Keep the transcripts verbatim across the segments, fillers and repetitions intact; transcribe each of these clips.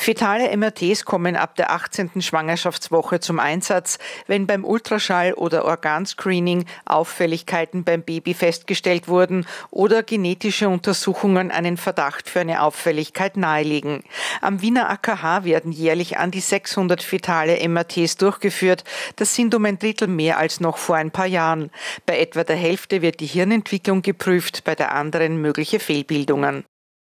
Fetale M R Ts kommen ab der achtzehnten Schwangerschaftswoche zum Einsatz, wenn beim Ultraschall oder Organscreening Auffälligkeiten beim Baby festgestellt wurden oder genetische Untersuchungen einen Verdacht für eine Auffälligkeit nahelegen. Am Wiener A K H werden jährlich an die sechshundert fetale M R Ts durchgeführt. Das sind um ein Drittel mehr als noch vor ein paar Jahren. Bei etwa der Hälfte wird die Hirnentwicklung geprüft, bei der anderen mögliche Fehlbildungen.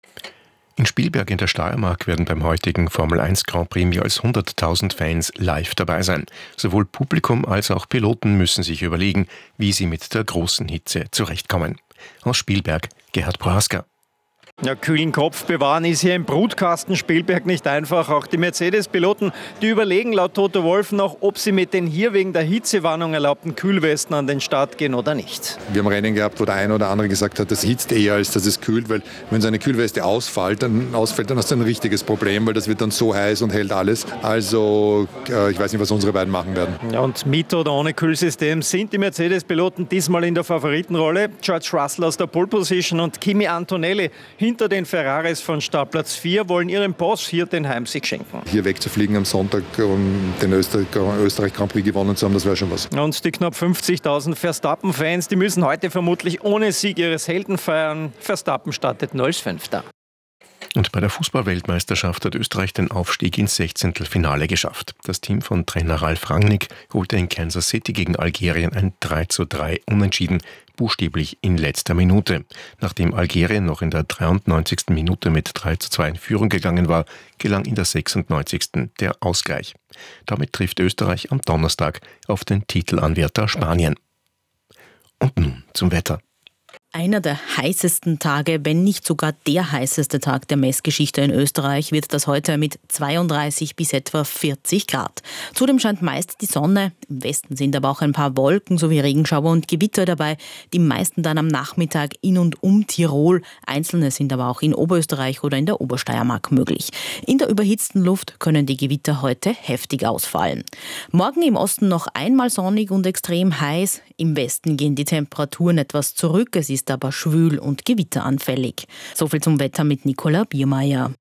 In Spielberg in der Steiermark werden beim heutigen Formel eins Grand Prix mehr als hunderttausend Fans live dabei sein. Sowohl Publikum als auch Piloten müssen sich überlegen, wie sie mit der großen Hitze zurechtkommen. Aus Spielberg, Gerhard Prohaska. Ja, kühlen Kopf bewahren ist hier im Brutkasten Spielberg nicht einfach. Auch die Mercedes-Piloten, die überlegen laut Toto Wolff noch, ob sie mit den hier wegen der Hitzewarnung erlaubten Kühlwesten an den Start gehen oder nicht. Wir haben Rennen gehabt, wo der eine oder andere gesagt hat, das hitzt eher, als dass es kühlt, weil wenn so eine Kühlweste ausfällt, dann, ausfällt, dann hast du ein richtiges Problem, weil das wird dann so heiß und hält alles. Also äh, ich weiß nicht, was unsere beiden machen werden. Ja, und mit oder ohne Kühlsystem sind die Mercedes-Piloten diesmal in der Favoritenrolle. George Russell aus der Pole Position und Kimi Antonelli hinter den Ferraris von Startplatz vier wollen ihrem Boss hier den Heimsieg schenken. Hier wegzufliegen am Sonntag, um den Österreich, Österreich Grand Prix gewonnen zu haben, das wäre schon was. Und die knapp fünfzigtausend Verstappen-Fans, die müssen heute vermutlich ohne Sieg ihres Helden feiern. Verstappen startet nur als Fünfter. Und bei der Fußball-Weltmeisterschaft hat Österreich den Aufstieg ins Sechzehntelfinale geschafft. Das Team von Trainer Ralf Rangnick holte in Kansas City gegen Algerien ein drei zu drei Unentschieden, buchstäblich in letzter Minute. Nachdem Algerien noch in der dreiundneunzigsten Minute mit drei zu zwei in Führung gegangen war, gelang in der sechsundneunzigsten der Ausgleich. Damit trifft Österreich am Donnerstag auf den Titelanwärter Spanien. Und nun zum Wetter. Einer der heißesten Tage, wenn nicht sogar der heißeste Tag der Messgeschichte in Österreich, wird das heute mit zweiunddreißig bis etwa vierzig Grad. Zudem scheint meist die Sonne. Im Westen sind aber auch ein paar Wolken sowie Regenschauer und Gewitter dabei. Die meisten dann am Nachmittag in und um Tirol. Einzelne sind aber auch in Oberösterreich oder in der Obersteiermark möglich. In der überhitzten Luft können die Gewitter heute heftig ausfallen. Morgen im Osten noch einmal sonnig und extrem heiß. Im Westen gehen die Temperaturen etwas zurück. Es ist ist aber schwül und gewitteranfällig. Soviel zum Wetter mit Nicola Biermeier.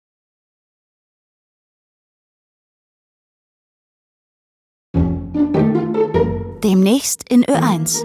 Demnächst in Ö eins.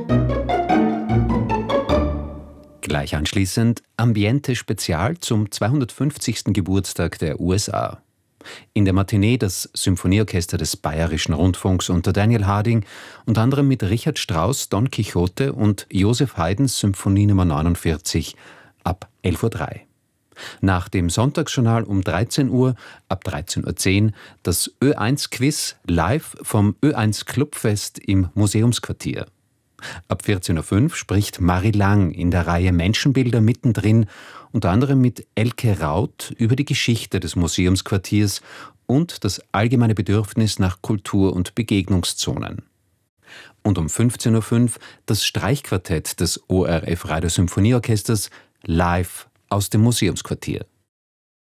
Gleich anschließend Ambiente Spezial zum zweihundertfünfzigsten Geburtstag der U S A. In der Matinee das Symphonieorchester des Bayerischen Rundfunks unter Daniel Harding, unter anderem mit Richard Strauss Don Quixote und Joseph Haydns Symphonie Nummer neunundvierzig ab elf Uhr drei. Nach dem Sonntagsjournal um dreizehn Uhr, ab dreizehn Uhr zehn, das Ö eins Quiz live vom Ö eins Clubfest im Museumsquartier. Ab vierzehn Uhr fünf spricht Marie Lang in der Reihe Menschenbilder mittendrin, unter anderem mit Elke Raut über die Geschichte des Museumsquartiers und das allgemeine Bedürfnis nach Kultur- und Begegnungszonen. Und um fünfzehn Uhr fünf das Streichquartett des O R F Radiosymphonieorchesters live aus dem Museumsquartier.